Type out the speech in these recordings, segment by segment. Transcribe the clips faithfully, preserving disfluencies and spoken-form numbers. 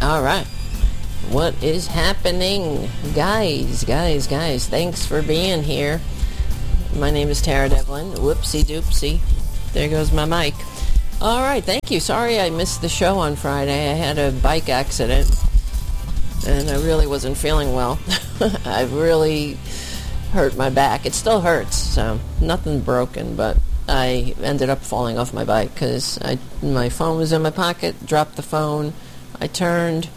All right. What is happening? Guys, guys, guys, thanks for being here. My name is Tara Devlin. Whoopsie doopsie. There goes my mic. All right, thank you. Sorry I missed the show on Friday. I had a bike accident, and I really wasn't feeling well. I really hurt my back. It still hurts, so nothing broken, but I ended up falling off my bike because I my phone was in my pocket, dropped the phone, I turned,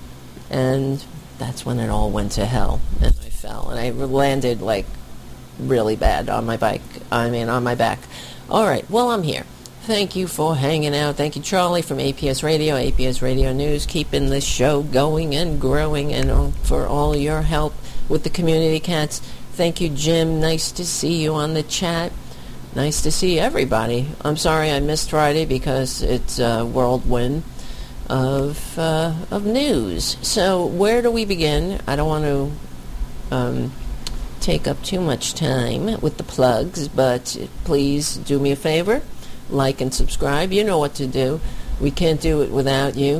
and that's when it all went to hell, and I fell, and I landed, like, really bad on my bike, I mean, on my back. All right, well, I'm here. Thank you for hanging out. Thank you, Charlie, from A P S Radio, A P S Radio News, keeping this show going and growing, and for all your help with the community cats. Thank you, Jim. Nice to see you on the chat. Nice to see everybody. I'm sorry I missed Friday because it's a whirlwind of uh, of news. So where do we begin? I don't want to um, take up too much time with the plugs, but please do me a favor. Like and subscribe. You know what to do. We can't do it without you.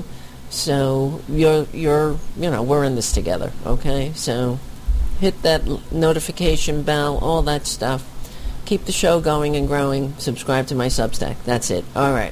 So you're, you're, you know, we're in this together, okay? So hit that l- notification bell, all that stuff. Keep the show going and growing. Subscribe to my Substack. That's it. All right.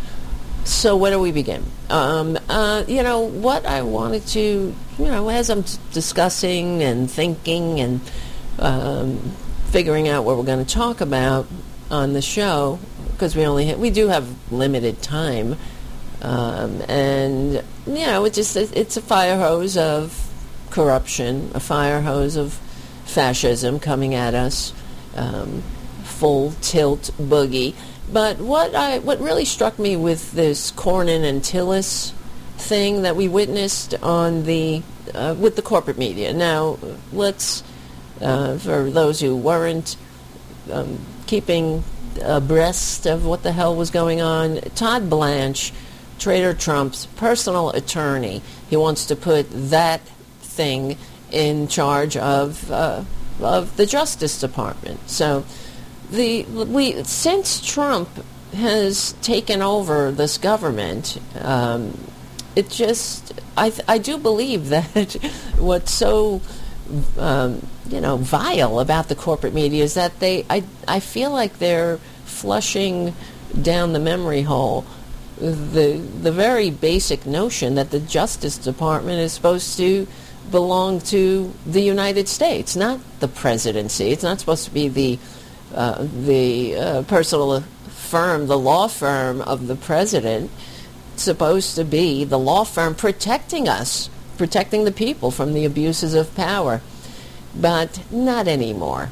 So where do we begin? Um, uh, you know, what I wanted to, you know, as I'm t- discussing and thinking and um, figuring out what we're going to talk about on the show, because we only ha- we do have limited time, um, and you know, it's just it's a fire hose of corruption, a fire hose of fascism coming at us, um, full tilt boogie. But what I what really struck me with this Cornyn and Tillis thing that we witnessed on the uh, with the corporate media. Now, let's uh, for those who weren't um, keeping abreast of what the hell was going on, Todd Blanche, Trader Trump's personal attorney, he wants to put that thing in charge of uh, of the Justice Department. So the we since Trump has taken over this government, um, it just I th- I do believe that what's so um, you know vile about the corporate media is that they I I feel like they're flushing down the memory hole the the very basic notion that the Justice Department is supposed to belong to the United States, not the presidency. It's not supposed to be the uh, the uh, personal firm, the law firm of the president. It's supposed to be the law firm protecting us, protecting the people from the abuses of power. But not anymore.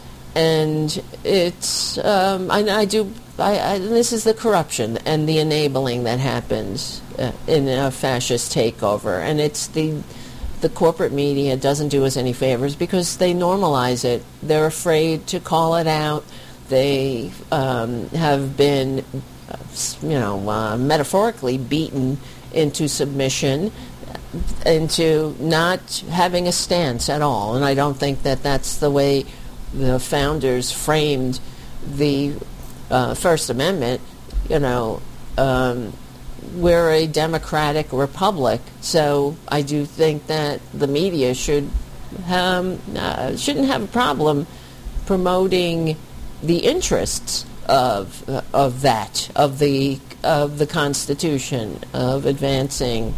And it's, um, I, I do, I, I, this is the corruption and the enabling that happens uh, in a fascist takeover. And it's the, the corporate media doesn't do us any favors because they normalize it. They're afraid to call it out. They um, have been, uh, you know, uh, metaphorically beaten into submission, into not having a stance at all. And I don't think that that's the way the founders framed the uh, First Amendment. You know, um, we're a democratic republic, so I do think that the media should um, uh, shouldn't have a problem promoting the interests of uh, of that of the of the Constitution, of advancing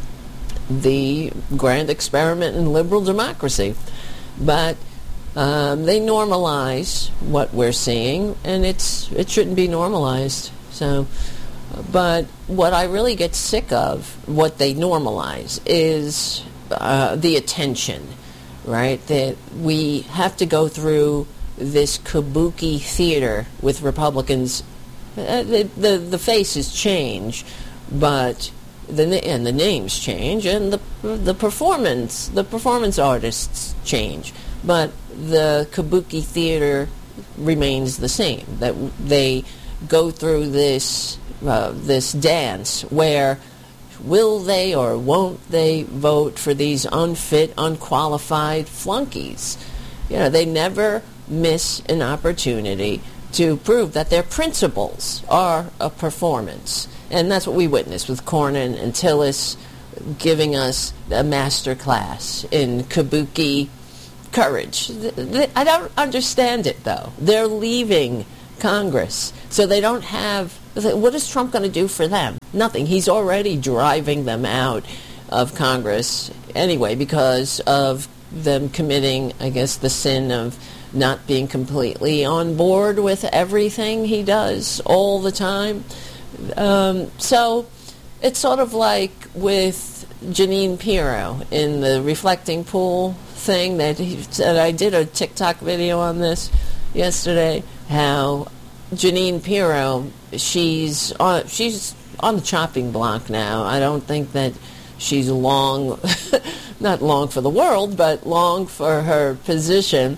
the grand experiment in liberal democracy. But um, they normalize what we're seeing, and it's it shouldn't be normalized. So, but what I really get sick of, what they normalize, is uh, the attention, right? That we have to go through this kabuki theater with Republicans. Uh, the, the the faces change, but the and the names change, and the the performance the performance artists change, but the kabuki theater remains the same. That they go through this uh, this dance where will they or won't they vote for these unfit, unqualified flunkies? You know, they never miss an opportunity to prove that their principles are a performance. And that's what we witnessed with Cornyn and Tillis, giving us a master class in kabuki courage. I don't understand it, though. They're leaving Congress, so they don't have... What is Trump going to do for them? Nothing. He's already driving them out of Congress anyway because of them committing, I guess, the sin of not being completely on board with everything he does all the time. Um, so it's sort of like with Jeanine Pirro in the reflecting pool thing that he said. I did a TikTok video on this yesterday, how Jeanine Pirro, she's on, she's on the chopping block now. I don't think that she's long, not long for the world, but long for her position.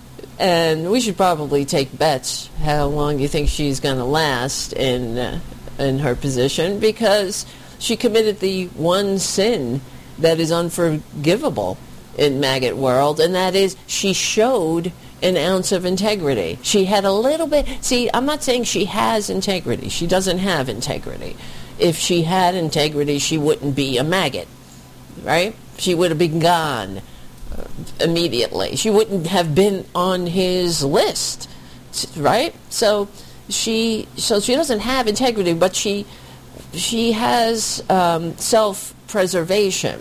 And we should probably take bets how long you think she's going to last in uh, in her position, because she committed the one sin that is unforgivable in maggot world, and that is she showed an ounce of integrity. She had a little bit... See, I'm not saying she has integrity. She doesn't have integrity. If she had integrity, she wouldn't be a maggot, right? She would have been gone uh, immediately. She wouldn't have been on his list, right? So she, so she doesn't have integrity, but she, she has um, self-preservation,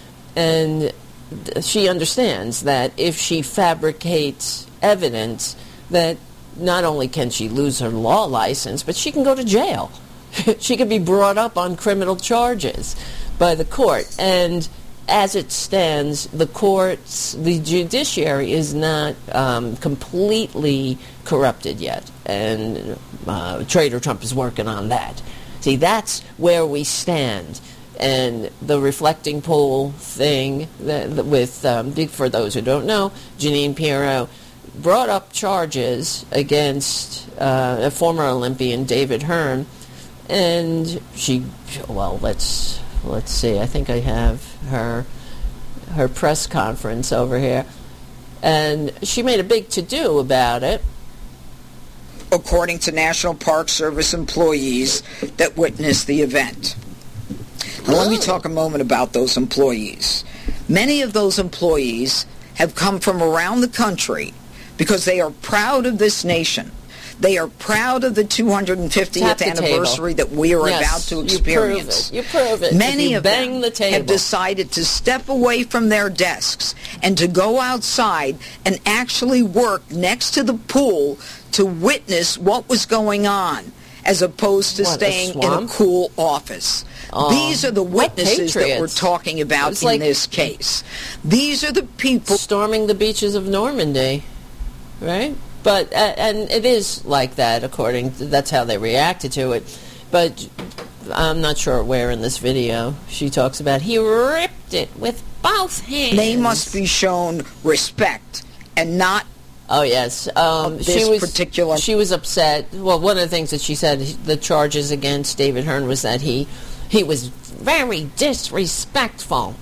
and she understands that if she fabricates evidence, that not only can she lose her law license, but she can go to jail. She could be brought up on criminal charges by the court. And as it stands, the courts, the judiciary is not um, completely corrupted yet. And uh, Trader Trump is working on that. See, that's where we stand. And the reflecting pool thing that, that with, um, for those who don't know, Jeanine Pirro brought up charges against uh, a former Olympian, David Hearn, and she, well, let's let's see. I think I have her her press conference over here, and she made a big to-do about it. According to National Park Service employees that witnessed the event. Now, let me talk a moment about those employees. Many of those employees have come from around the country because they are proud of this nation. They are proud of the two hundred fiftieth anniversary that we are yes, about to experience. You prove it. You prove it. Many you of bang them the table. have decided to step away from their desks and to go outside and actually work next to the pool to witness what was going on, as opposed to what, staying a in a cool office. Uh, These are the witnesses that we're talking about in like this case. These are the people storming the beaches of Normandy, right? But uh, and it is like that, according to, that's how they reacted to it. But I'm not sure where in this video she talks about he ripped it with both hands. They must be shown respect and not. Oh yes, um, this she was particular. She was upset. Well, one of the things that she said, the charges against David Hearn was that he he was very disrespectful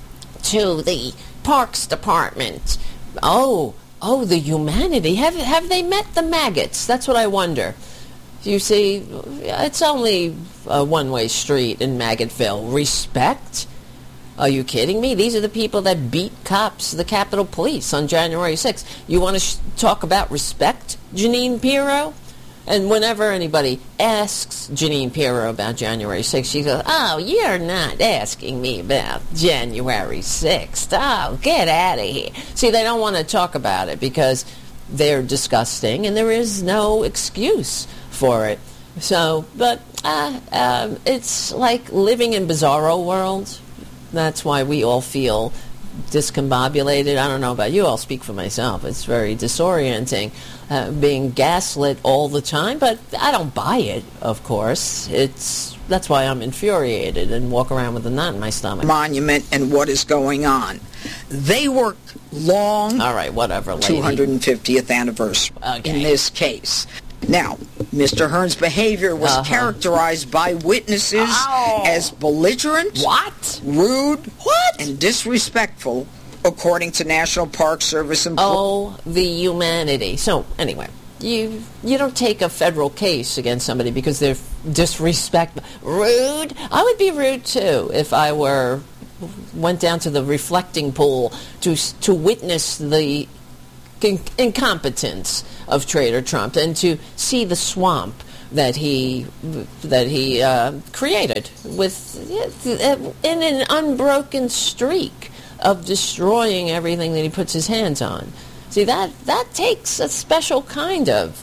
to the Parks Department. Oh, oh, the humanity. Have have they met the maggots? That's what I wonder. You see, it's only a one-way street in Maggotville. Respect? Are you kidding me? These are the people that beat cops, the Capitol Police, on January sixth. You want to sh- talk about respect, Jeanine Pirro? And whenever anybody asks Jeanine Pirro about January sixth, she goes, oh, you're not asking me about January sixth. Oh, get out of here. See, they don't want to talk about it because they're disgusting, and there is no excuse for it. So, but uh, um, it's like living in bizarro world. That's why we all feel discombobulated. I don't know about you. I'll speak for myself. It's very disorienting, uh, being gaslit all the time. But I don't buy it, of course. It's that's why I'm infuriated and walk around with a knot in my stomach. Monument and what is going on. They worked long. All right, whatever, lady. two hundred fiftieth anniversary okay. in this case. Now, Mister Hearn's behavior was uh-huh. characterized by witnesses oh. as belligerent, what, rude, what, and disrespectful, according to National Park Service employees. Oh, the humanity. So, anyway, you you don't take a federal case against somebody because they're disrespectful, rude. I would be rude too if I were went down to the reflecting pool to to witness the incompetence of Trader Trump and to see the swamp that he that he uh, created with in an unbroken streak of destroying everything that he puts his hands on. See, that that takes a special kind of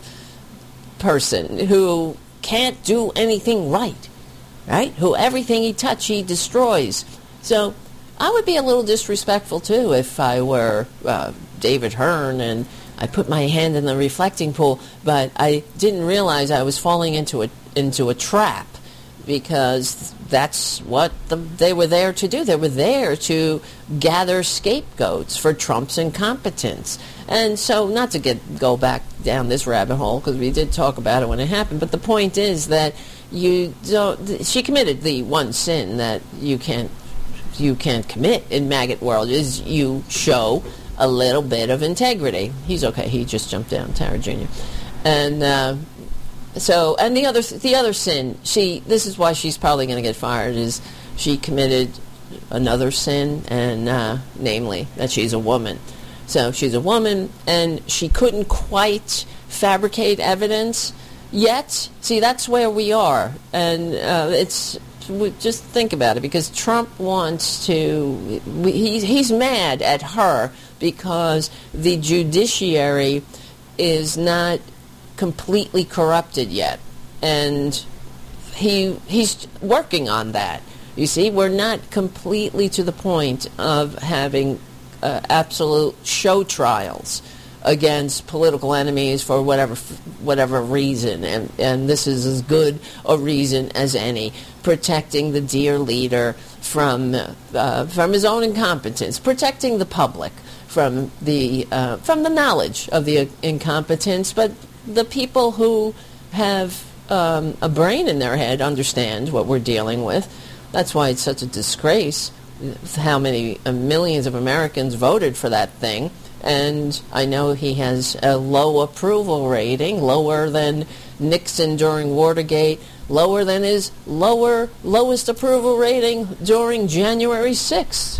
person who can't do anything right, right? Who everything he touches he destroys. So I would be a little disrespectful too if I were uh, David Hearn and I put my hand in the reflecting pool, but I didn't realize I was falling into a into a trap, because that's what the, they were there to do. They were there to gather scapegoats for Trump's incompetence. And so, not to get go back down this rabbit hole, because we did talk about it when it happened, but the point is that you don't. She committed the one sin that you can't you can't commit in maggot world, is you show a little bit of integrity. He's okay. He just jumped down, Tara Junior And uh, so, and the other the other sin, she. This is why she's probably going to get fired. Is she committed another sin, and uh, namely that she's a woman. So she's a woman, and she couldn't quite fabricate evidence yet. See, that's where we are, and uh, it's. We just think about it, because Trump wants to. He, he's mad at her because the judiciary is not completely corrupted yet, and he he's working on that. You see, we're not completely to the point of having uh, absolute show trials against political enemies for whatever whatever reason, and and this is as good a reason as any, protecting the dear leader from uh, from his own incompetence, protecting the public from the uh, from the knowledge of the incompetence, but the people who have um, a brain in their head understand what we're dealing with. That's why it's such a disgrace how many uh, millions of Americans voted for that thing. And I know he has a low approval rating, lower than Nixon during Watergate, lower than his lower lowest approval rating during January sixth,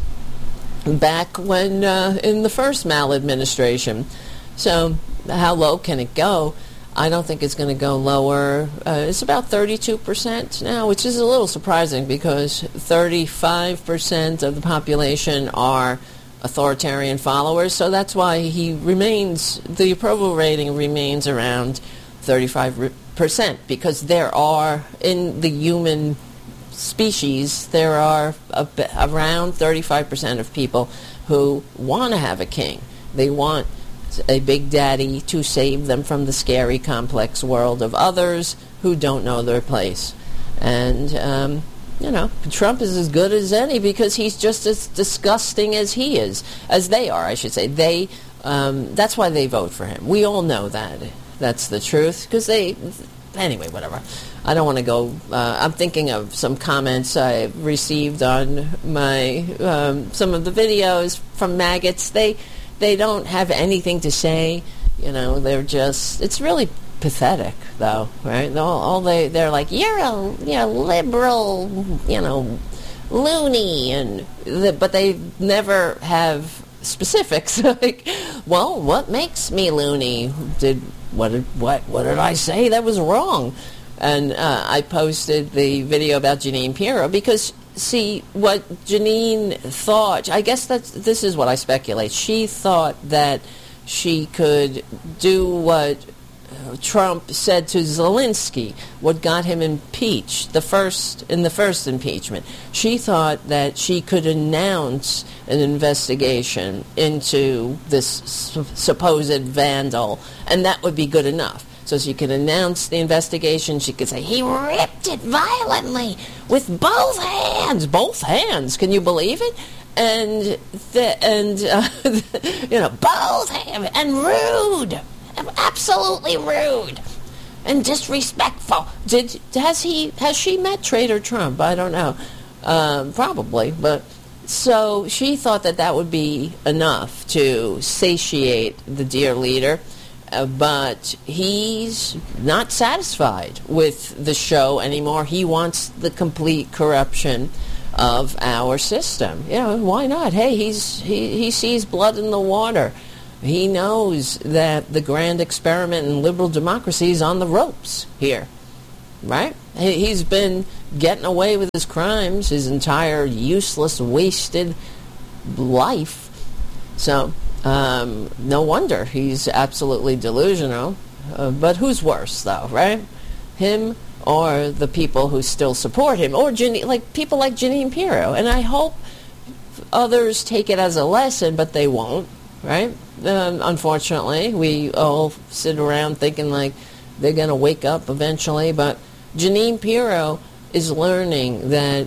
back when uh, in the first maladministration. So how low can it go? I don't think it's going to go lower. Uh, it's about thirty-two percent now, which is a little surprising, because thirty-five percent of the population are authoritarian followers, so that's why he remains, the approval rating remains around thirty-five percent, because there are, in the human species, there are a, around thirty-five percent of people who want to have a king. They want a big daddy to save them from the scary, complex world of others who don't know their place. And, um, you know, Trump is as good as any, because he's just as disgusting as he is, as they are, I should say. They, um, that's why they vote for him. We all know that. That's the truth, because they, anyway, whatever. I don't want to go, uh, I'm thinking of some comments I received on my, um, some of the videos from maggots. They, they don't have anything to say, you know, they're just, it's really pathetic, though, right? All, all they they're like, you're a you know, liberal, you know, loony, and the, but they never have specifics. Like, well, what makes me loony? Did what did what what did I say that was wrong? And uh, I posted the video about Jeanine Pirro, because see what Jeanine thought. I guess that's this is what I speculate. She thought that she could do what Trump said to Zelensky, what got him impeached the first in the first impeachment. She thought that she could announce an investigation into this su- supposed vandal, and that would be good enough. So she could announce the investigation. She could say, he ripped it violently with both hands. Both hands. Can you believe it? And, the, and uh, you know, both hands. And rude. Absolutely rude. And disrespectful. Did has he has she met Trader Trump? I don't know. Um, probably. But so she thought that that would be enough to satiate the dear leader. Uh, but he's not satisfied with the show anymore. He wants the complete corruption of our system. You know, why not? Hey, he's he, he sees blood in the water. He knows that the grand experiment in liberal democracy is on the ropes here, right? He, he's been getting away with his crimes his entire useless, wasted life. So, um, no wonder he's absolutely delusional. Uh, but who's worse, though, right? Him or the people who still support him, or Jeanine, like people like Jeanine Pirro. And I hope others take it as a lesson, but they won't, right? Um, unfortunately, we all sit around thinking like they're going to wake up eventually, but Jeanine Pirro is learning that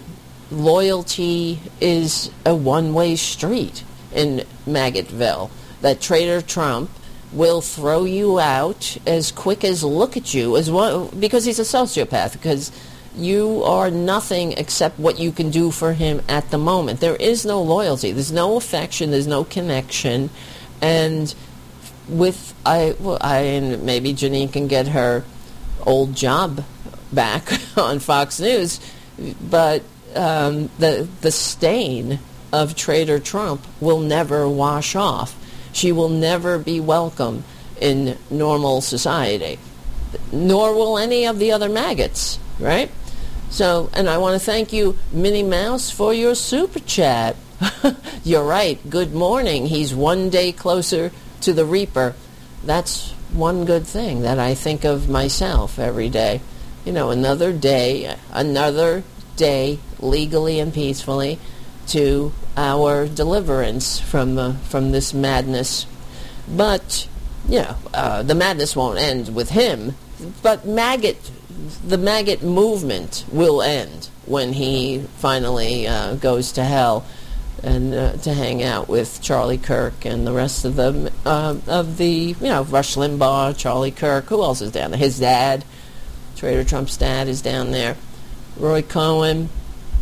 loyalty is a one-way street in Maggotville, that Traitor Trump will throw you out as quick as look at you, as one, because he's a sociopath, because you are nothing except what you can do for him at the moment. There is no loyalty. There's no affection. There's no connection. And with, I, well, I and maybe Jeanine can get her old job back on Fox News, but um, the the stain of Traitor Trump will never wash off. She will never be welcome in normal society, nor will any of the other maggots, right? So, and I want to thank you, Minnie Mouse, for your super chat. You're right. Good morning. He's one day closer to the Reaper. That's one good thing that I think of myself every day. You know, another day, another day, legally and peacefully, to our deliverance from uh, from this madness. But, you know, uh, the madness won't end with him. But maggot, the maggot movement will end when he finally uh, goes to hell and uh, to hang out with Charlie Kirk and the rest of the uh, of the you know Rush Limbaugh, Charlie Kirk. Who else is down there? His dad, Traitor Trump's dad, is down there. Roy Cohen.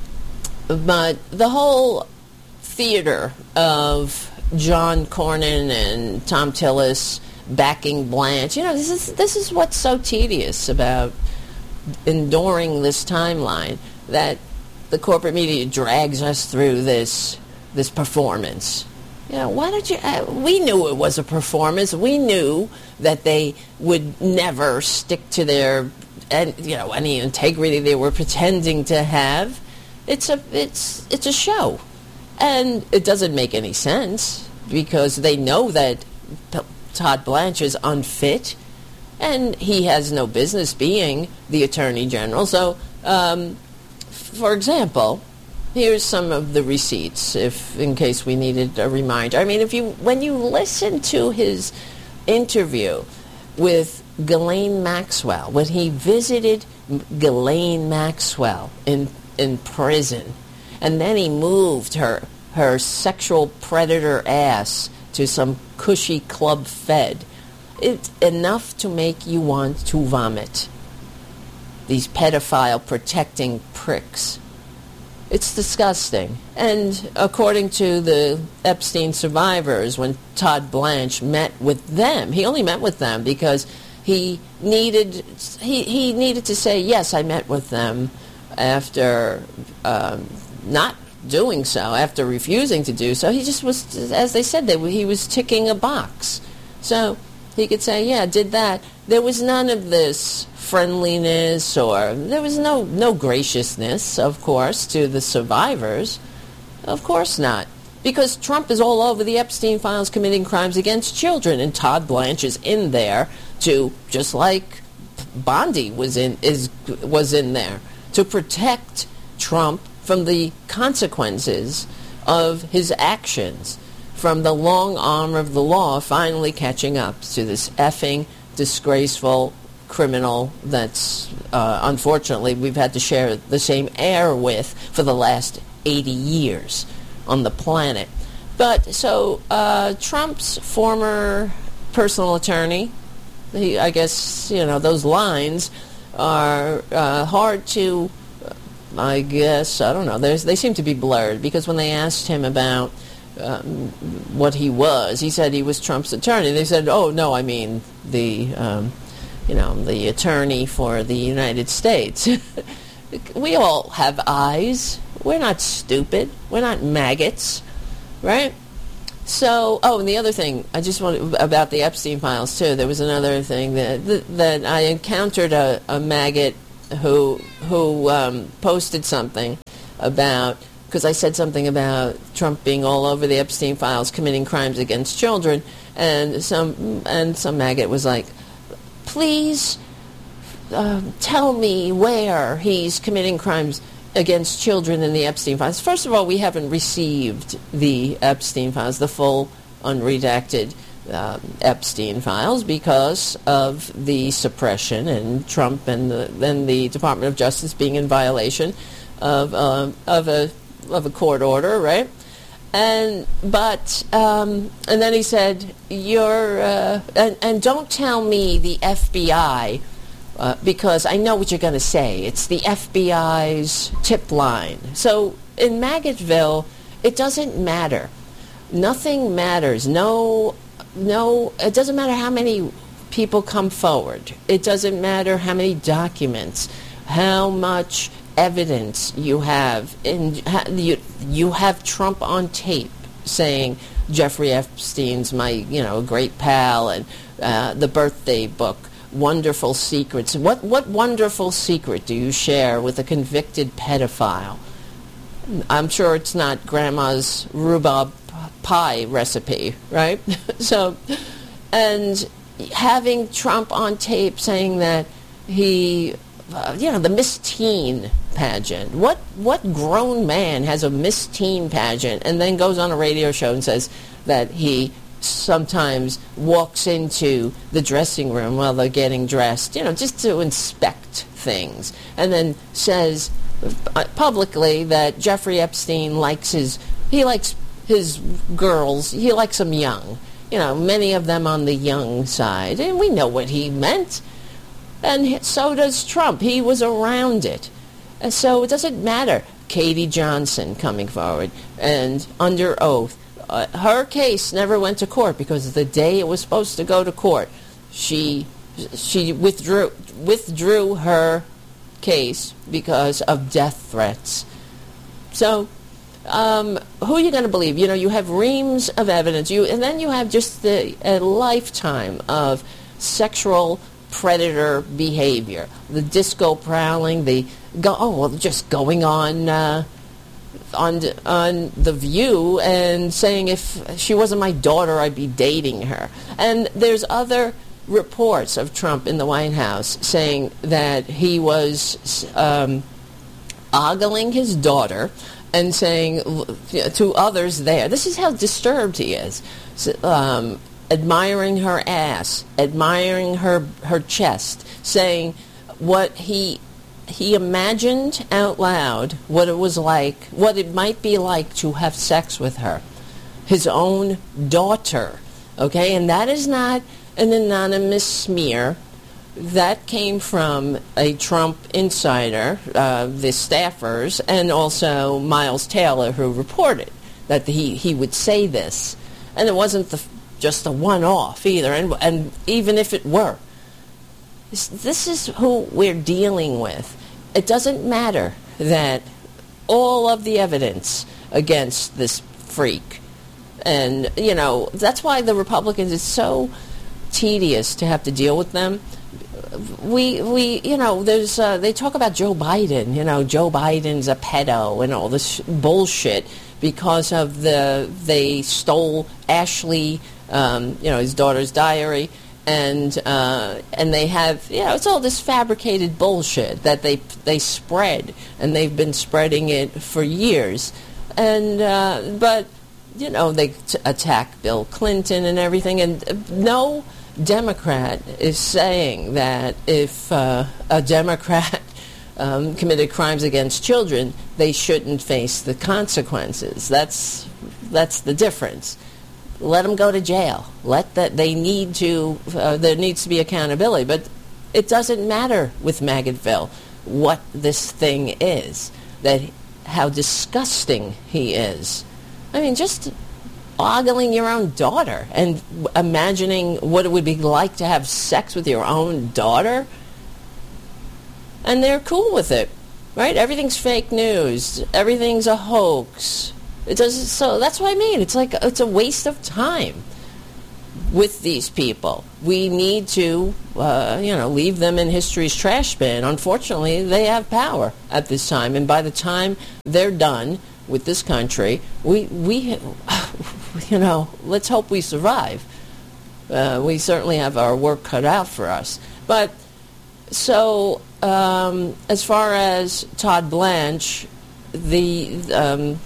But the whole theater of John Cornyn and Tom Tillis backing Blanche, you know, this is this is what's so tedious about enduring this timeline, that the corporate media drags us through this this performance. You know, why don't you? Uh, we knew it was a performance. We knew that they would never stick to their, and you know, any integrity they were pretending to have. It's a it's it's a show, and it doesn't make any sense because they know that P- Todd Blanche is unfit, and he has no business being the Attorney General. So, um, for example, here's some of the receipts, if in case we needed a reminder. I mean, if you when you listen to his interview with Ghislaine Maxwell, when he visited Ghislaine Maxwell in in prison, and then he moved her her sexual predator ass to some cushy Club Fed, it's enough to make you want to vomit. These pedophile protecting pricks. It's disgusting. And according to the Epstein survivors, when Todd Blanche met with them, he only met with them because he needed he, he needed to say, yes, I met with them, after um, not doing so, after refusing to do so. He just was, as they said, they, he was ticking a box. So he could say, yeah, did that. There was none of this friendliness, or there was no, no graciousness, of course, to the survivors. Of course not. Because Trump is all over the Epstein files committing crimes against children, and Todd Blanche is in there to, just like Bondi was in, is was in there, to protect Trump from the consequences of his actions, from the long arm of the law finally catching up to this effing disgraceful criminal that's, uh, unfortunately, we've had to share the same air with for the last eighty years on the planet. But, so, uh, Trump's former personal attorney, he, I guess, you know, those lines are uh, hard to, I guess, I don't know, There's, they seem to be blurred, because when they asked him about um, what he was, he said he was Trump's attorney. They said, oh, no, I mean the, um, you know, the attorney for the United States. We all have eyes. We're not stupid. We're not maggots, right? So, oh, and the other thing, I just want about the Epstein files, too. There was another thing that that, that I encountered a, a maggot who, who um, posted something about, because I said something about Trump being all over the Epstein files, committing crimes against children, and some and some maggot was like, please uh, tell me where he's committing crimes against children in the Epstein files. First of all, we haven't received the Epstein files, the full unredacted um, Epstein files, because of the suppression and Trump and the, and the Department of Justice being in violation of um, of a of a court order, right? And but um, and then he said, "You're uh, and, and don't tell me the F B I." Uh, because I know what you're going to say. It's the F B I's tip line. So in Maggotville, it doesn't matter. Nothing matters. No, no. It doesn't matter how many people come forward. It doesn't matter how many documents, how much evidence you have. In you, you have Trump on tape saying Jeffrey Epstein's my, you know, great pal, and uh, the birthday book. Wonderful secrets. What what wonderful secret do you share with a convicted pedophile? I'm sure it's not grandma's rhubarb pie recipe, right? So, and having Trump on tape saying that he, uh, you know, the Miss Teen pageant. What what grown man has a Miss Teen pageant and then goes on a radio show and says that he sometimes walks into the dressing room while they're getting dressed, you know, just to inspect things, and then says publicly that Jeffrey Epstein likes his, he likes his girls, he likes them young, you know, many of them on the young side, and we know what he meant, and so does Trump. He was around it, and so it doesn't matter. Katie Johnson coming forward and under oath. Uh, her case never went to court because the day it was supposed to go to court, she she withdrew withdrew her case because of death threats. So, um, who are you going to believe? You know, you have reams of evidence, you, and then you have just the, a lifetime of sexual predator behavior, the disco prowling, the go, oh well, just going on. Uh, on on The View and saying if she wasn't my daughter, I'd be dating her. And there's other reports of Trump in the White House saying that he was um, ogling his daughter and saying to others there, this is how disturbed he is, um, admiring her ass, admiring her, her chest, saying what he... He imagined out loud what it was like, what it might be like to have sex with her, his own daughter, okay? And that is not an anonymous smear. That came from a Trump insider, uh, the staffers, and also Miles Taylor, who reported that he, he would say this. And it wasn't the, just a one-off either, and, and even if it were. This, this is who we're dealing with. It doesn't matter that all of the evidence against this freak, and, you know, that's why the Republicans, it's so tedious to have to deal with them. We, we, you know, there's, uh, they talk about Joe Biden, you know, Joe Biden's a pedo and all this bullshit because of the, they stole Ashley, um, you know, his daughter's diary. And uh, and they have, you know, it's all this fabricated bullshit that they they spread, and they've been spreading it for years. And uh, but you know, they t- attack Bill Clinton and everything, and no Democrat is saying that if uh, a Democrat um, committed crimes against children, they shouldn't face the consequences. That's that's the difference. Let them go to jail. Let that they need to. Uh, there needs to be accountability, but it doesn't matter with Maggotville what this thing is. That how disgusting he is. I mean, just ogling your own daughter and imagining what it would be like to have sex with your own daughter, and they're cool with it. right? Everything's fake news. Everything's a hoax. It doesn't. So that's what I mean. It's like it's a waste of time with these people. We need to, uh, you know, leave them in history's trash bin. Unfortunately, they have power at this time, and by the time they're done with this country, we we, you know, let's hope we survive. Uh, we certainly have our work cut out for us. But so, um, as far as Todd Blanche, the um,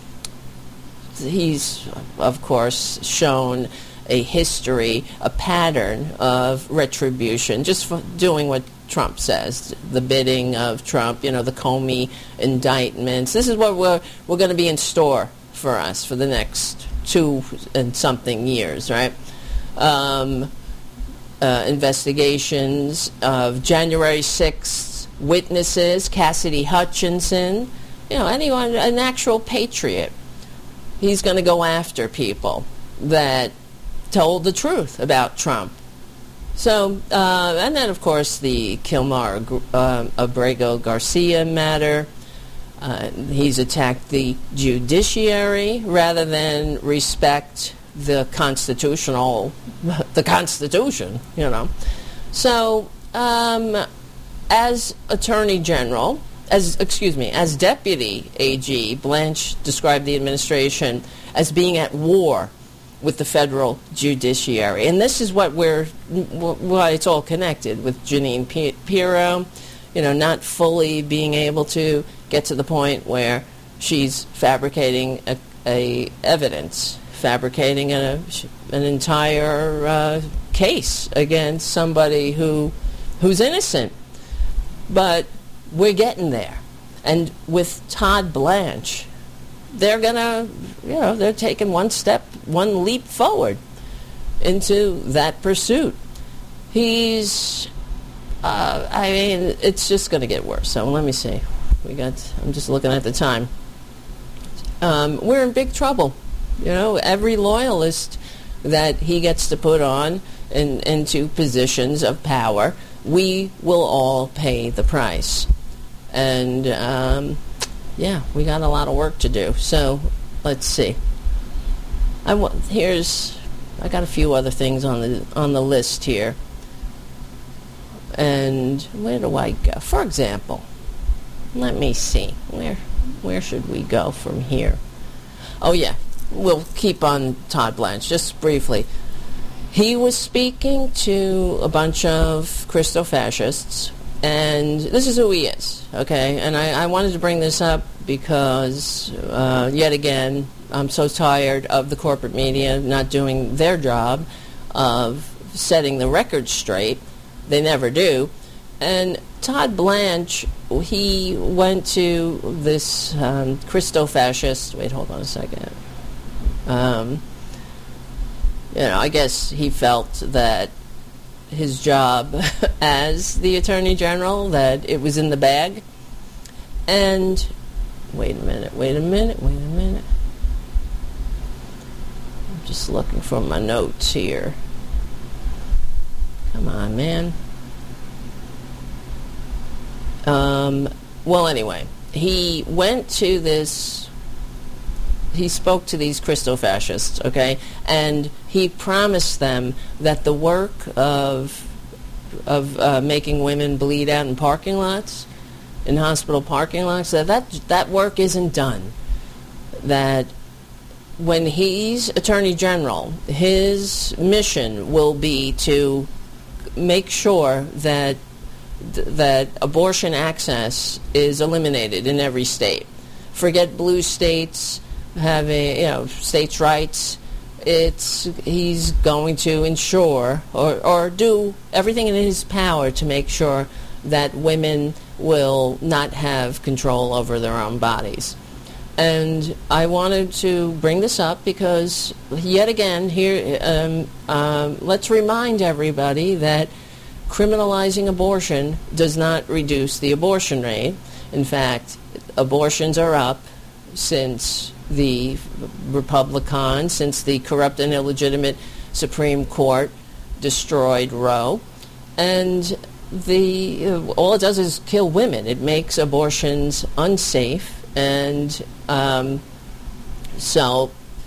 he's of course shown a history, a pattern of retribution, just for doing what Trump says, the bidding of Trump, you know, the Comey indictments. This is what we're we're going to be in store for us for the next two and something years, right? Um, uh, investigations of January sixth witnesses, Cassidy Hutchinson, you know, anyone, an actual patriot. He's going to go after people that told the truth about Trump. So, uh, and then, of course, the Kilmar uh, Abrego Garcia matter. Uh, he's attacked the judiciary rather than respect the constitutional, the Constitution, you know. So, um, as Attorney General, as, excuse me, as Deputy A G, Blanche described the administration as being at war with the federal judiciary. And this is what we're, why it's all connected with Jeanine Pirro, you know, not fully being able to get to the point where she's fabricating a, a evidence, fabricating a, an entire uh, case against somebody who who's innocent. But we're getting there. And with Todd Blanche, they're going to, you know, they're taking one step, one leap forward into that pursuit. He's, uh, I mean, it's just going to get worse. So let me see. We got, I'm just looking at the time. Um, we're in big trouble. You know, every loyalist that he gets to put on in, into positions of power, we will all pay the price. And, um, yeah, we got a lot of work to do. So, let's see. I want, here's, I got a few other things on the on the list here. And where do I go? For example, let me see. Where where should we go from here? Oh, yeah. We'll keep on Todd Blanche, just briefly. He was speaking to a bunch of Christo-fascists, and this is who he is, okay? And I, I wanted to bring this up because, uh, yet again, I'm so tired of the corporate media not doing their job of setting the record straight. They never do. And Todd Blanche, he went to this um, Christo-fascist, wait, hold on a second. Um, you know, I guess he felt that his job as the Attorney General, that it was in the bag. And, wait a minute, wait a minute, wait a minute. I'm just looking for my notes here. Come on, man. Um, well, anyway, he went to this, he spoke to these Christo-fascists, okay, and he promised them that the work of of uh, making women bleed out in parking lots, in hospital parking lots, that, that that work isn't done. That when he's Attorney General, his mission will be to make sure that that abortion access is eliminated in every state. Forget blue states having, you know, states' rights. It's he's going to ensure or or do everything in his power to make sure that women will not have control over their own bodies. And I wanted to bring this up because, yet again, here, um, um, let's remind everybody that criminalizing abortion does not reduce the abortion rate. In fact, abortions are up since the Republican, since the corrupt and illegitimate Supreme Court destroyed Roe. And the uh, all it does is kill women. It makes abortions unsafe, and um, so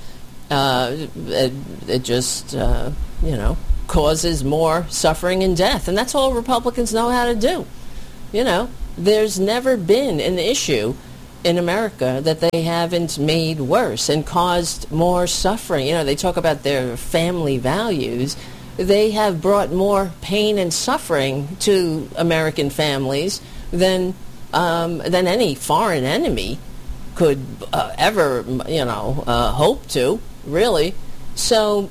uh, it, it just uh, you know causes more suffering and death, and that's all Republicans know how to do. You know, there's never been an issue in America that they haven't made worse and caused more suffering. You know, they talk about their family values. They have brought more pain and suffering to American families than um, than any foreign enemy could uh, ever, you know, uh, hope to, really. So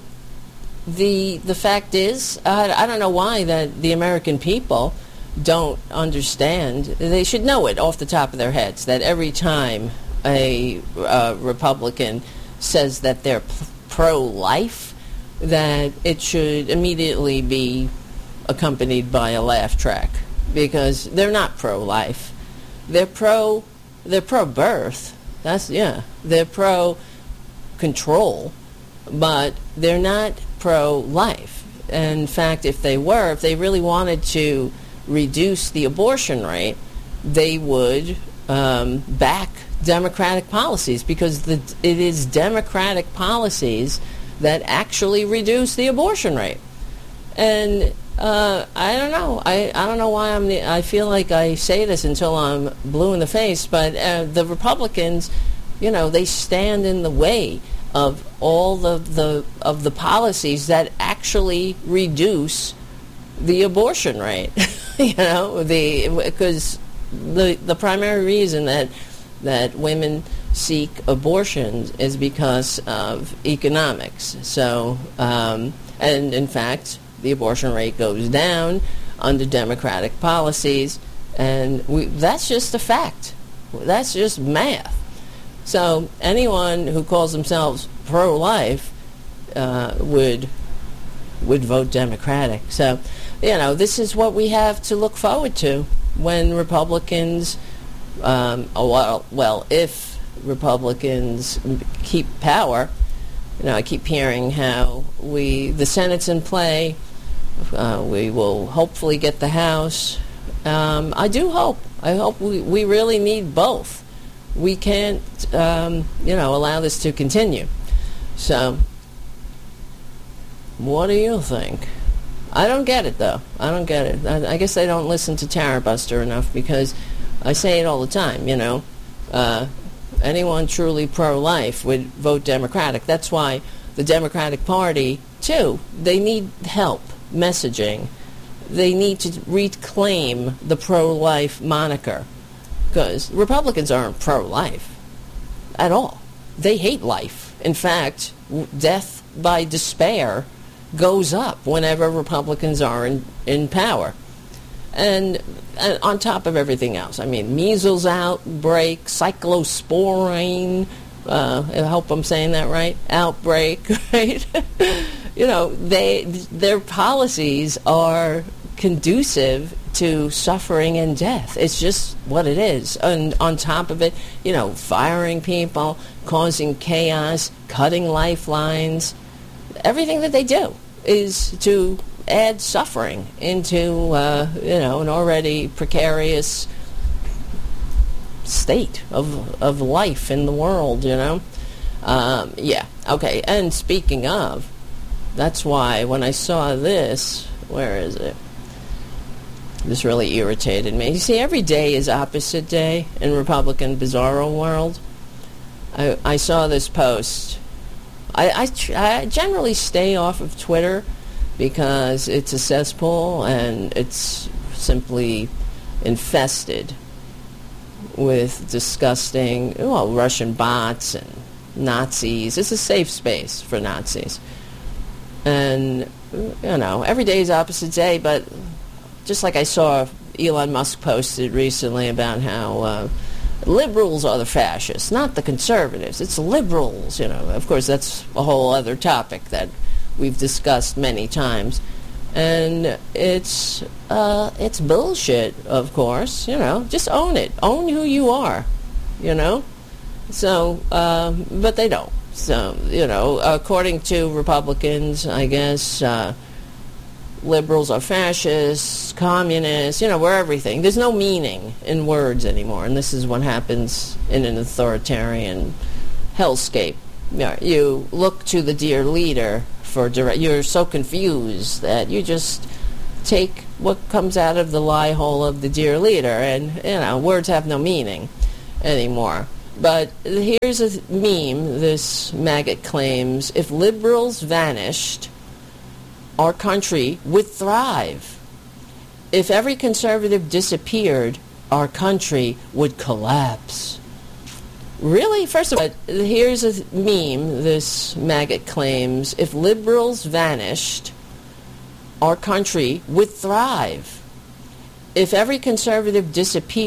the the fact is, uh, I don't know why that the American people don't understand. They should know it off the top of their heads that every time a uh, Republican says that they're p- pro-life, that it should immediately be accompanied by a laugh track, because they're not pro-life. They're pro. They're pro-birth. That's yeah. They're pro-control, but they're not pro-life. In fact, if they were, if they really wanted to reduce the abortion rate, they would um, back Democratic policies, because the, it is Democratic policies that actually reduce the abortion rate. And uh, I don't know. I, I don't know why I'm. The, I feel like I say this until I'm blue in the face. But uh, the Republicans, you know, they stand in the way of all the, the of the policies that actually reduce the abortion rate. You know, the because the the primary reason that that women seek abortions is because of economics. So, um, and in fact, the abortion rate goes down under Democratic policies, and we, that's just a fact. That's just math. So anyone who calls themselves pro-life uh, would would vote Democratic. So, you know, this is what we have to look forward to when Republicans, um, oh, well, well, if Republicans keep power. You know, I keep hearing how we, the Senate's in play. Uh, we will hopefully get the House. Um, I do hope. I hope we, we really need both. We can't, um, you know, allow this to continue. So, what do you think? I don't get it, though. I don't get it. I, I guess I don't listen to Tara Buster enough, because I say it all the time, you know. Uh, anyone truly pro-life would vote Democratic. That's why the Democratic Party, too, they need help messaging. They need to reclaim the pro-life moniker, because Republicans aren't pro-life at all. They hate life. In fact, death by despair goes up whenever Republicans are in, in power. And, and on top of everything else, I mean, measles outbreak, cyclosporine, uh, I hope I'm saying that right, outbreak, right? You know, they their policies are conducive to suffering and death. It's just what it is. And on top of it, you know, firing people, causing chaos, cutting lifelines, everything that they do is to add suffering into, uh, you know, an already precarious state of of life in the world, you know. Um, yeah, okay. And speaking of, that's why when I saw this, where is it? This really irritated me. You see, every day is opposite day in Republican bizarro world. I, I saw this post. I, I, tr- I generally stay off of Twitter because it's a cesspool and it's simply infested with disgusting, well, Russian bots and Nazis. It's a safe space for Nazis. And, you know, every day is opposite day, but just like I saw Elon Musk posted recently about how uh, liberals are the fascists, not the conservatives. It's liberals, you know. Of course, that's a whole other topic that we've discussed many times. And it's uh, it's bullshit, of course, you know. Just own it. Own who you are, you know. So, um, but they don't. So, you know, according to Republicans, I guess, uh, liberals are fascists, communists, you know, we're everything. There's no meaning in words anymore, and this is what happens in an authoritarian hellscape. You know, you look to the dear leader for direct, you're so confused that you just take what comes out of the lie hole of the dear leader, and, you know, words have no meaning anymore. But here's a meme this maggot claims: if liberals vanished, our country would thrive. If every conservative disappeared, our country would collapse. Really? First of all, here's a meme this maggot claims: if liberals vanished, our country would thrive. If every conservative disappeared,